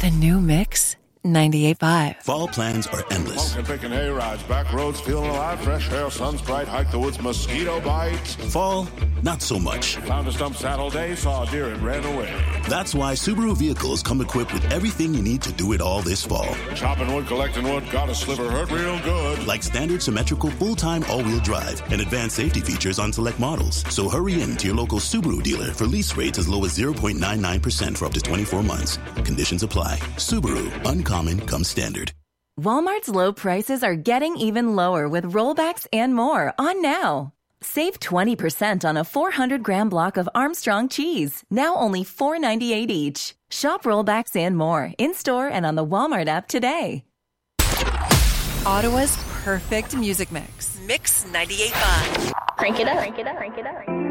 The new Mix 98.5. Fall plans are endless. Pumpkin picking hay rides, back roads feeling alive, fresh air, sun's bright, hike the woods, mosquito bites. Fall, not so much. Found a stump Saturday, saw a deer and ran away. That's why Subaru vehicles come equipped with everything you need to do it all this fall. Chopping wood, collecting wood, got a sliver, hurt real good. Like standard symmetrical full-time all-wheel drive and advanced safety features on select models. So hurry in to your local Subaru dealer for lease rates as low as 0.99% for up to 24 months. Conditions apply. Subaru, uncommon comes standard. Walmart's low prices are getting even lower with rollbacks and more on now. Save 20% on a 400-gram block of Armstrong cheese, now only $4.98 each. Shop rollbacks and more in-store and on the Walmart app today. Ottawa's perfect music mix. Mix 98.5. Crank it up, crank it up, crank it up.